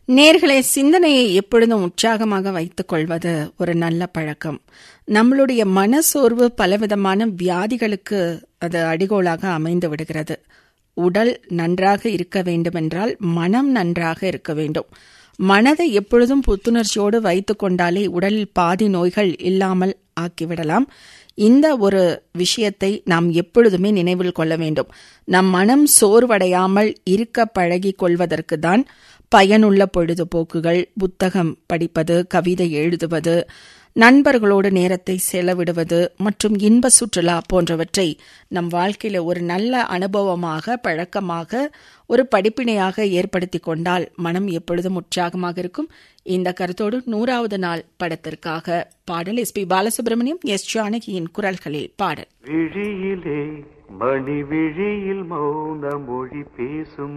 நேர்களே, சிந்தனையை எப்பொழுதும் உற்சாகமாக வைத்துக் கொள்வது ஒரு நல்ல பழக்கம். நம்மளுடைய மனசோர்வு பலவிதமான வியாதிகளுக்கு அது அடிகோலாக அமைந்து விடுகிறது. உடல் நன்றாக இருக்க வேண்டுமென்றால் மனம் நன்றாக இருக்க வேண்டும். மனதை எப்பொழுதும் புத்துணர்ச்சியோடு வைத்துக் கொண்டாலே உடலில் பாதி நோய்கள் இல்லாமல் ஆக்கிவிடலாம். இந்த ஒரு விஷயத்தை நாம் எப்பொழுதுமே நினைவில் கொள்ள வேண்டும். நம் மனம் சோர்வடையாமல் இருக்க பழகிக் கொள்வதற்கு தான் பயனுள்ள பொழுதுபோக்குகள், புத்தகம் படிப்பது, கவிதை எழுதுவது, நண்பர்களோடு நேரத்தை செலவிடுவது மற்றும் இன்ப சுற்றுலா போன்றவற்றை நம் வாழ்க்கையில ஒரு நல்ல அனுபவமாக, பழக்கமாக, ஒரு படிப்பினையாக ஏற்படுத்திக் கொண்டால் மனம் எப்பொழுதும் உற்சாகமாக இருக்கும். இந்த கருத்தோடு 100வது நாள் படத்திற்காக பாடல் எஸ். பி. பாலசுப்ரமணியம், எஸ். ஜானகியின் குரல்களில் பாடல். விழியிலே மணி விழியில் மௌன மொழி பேசும்